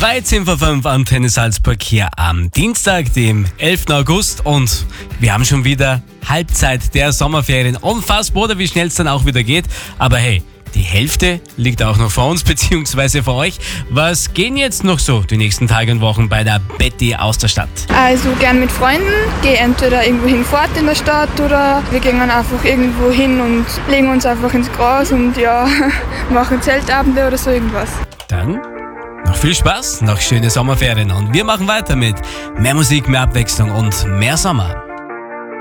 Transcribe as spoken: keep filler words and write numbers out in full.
dreizehn vor fünf Antenne Salzburg hier am Dienstag, dem elften August, und wir haben schon wieder Halbzeit der Sommerferien. Unfassbar, oder wie schnell es dann auch wieder geht. Aber hey, die Hälfte liegt auch noch vor uns bzw. vor euch. Was gehen jetzt noch so die nächsten Tage und Wochen bei der Betty aus der Stadt? Also gern mit Freunden, gehe entweder irgendwo hin fort in der Stadt oder wir gehen dann einfach irgendwo hin und legen uns einfach ins Gras und ja, machen Zeltabende oder so irgendwas. Dann noch viel Spaß, noch schöne Sommerferien, und wir machen weiter mit mehr Musik, mehr Abwechslung und mehr Sommer.